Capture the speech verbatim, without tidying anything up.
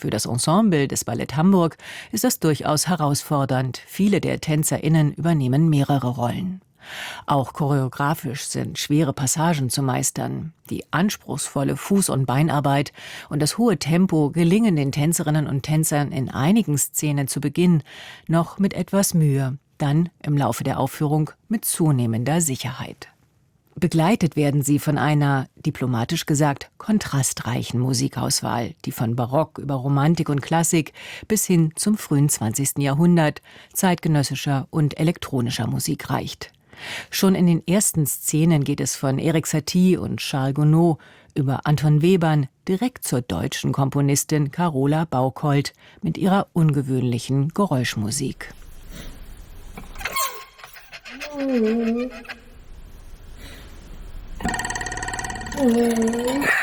Für das Ensemble des Ballett Hamburg ist das durchaus herausfordernd. Viele der TänzerInnen übernehmen mehrere Rollen. Auch choreografisch sind schwere Passagen zu meistern. Die anspruchsvolle Fuß- und Beinarbeit und das hohe Tempo gelingen den Tänzerinnen und Tänzern in einigen Szenen zu Beginn noch mit etwas Mühe, dann im Laufe der Aufführung mit zunehmender Sicherheit. Begleitet werden sie von einer, diplomatisch gesagt, kontrastreichen Musikauswahl, die von Barock über Romantik und Klassik bis hin zum frühen zwanzigsten Jahrhundert zeitgenössischer und elektronischer Musik reicht. Schon in den ersten Szenen geht es von Erik Satie und Charles Gounod über Anton Webern direkt zur deutschen Komponistin Carola Bauckold mit ihrer ungewöhnlichen Geräuschmusik. Mm-hmm.